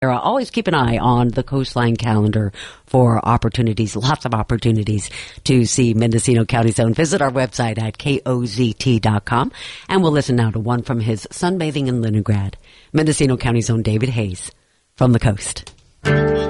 Always keep an eye on the Coastline calendar for opportunities, lots of opportunities to see Mendocino County Zone. Visit our website at kozt.com, and we'll listen now to one from his sunbathing in Leningrad. Mendocino County Zone, David Hayes from the coast.